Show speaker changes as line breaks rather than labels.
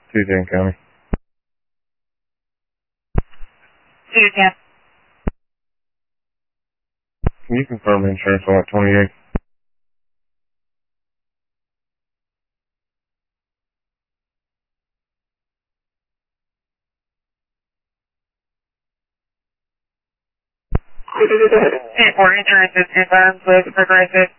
Tuesday County.
Tuesday.
Can you confirm insurance on that 28?
Airport insurance is confirmed with Progressive.